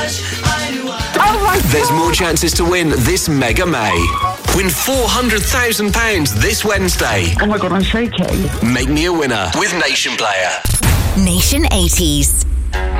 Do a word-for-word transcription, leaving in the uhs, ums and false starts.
Oh my There's more chances to win this Mega May. Win four hundred thousand pounds this Wednesday. Oh my God, I'm shaking. Make me a winner with Nation Player. Nation eighties.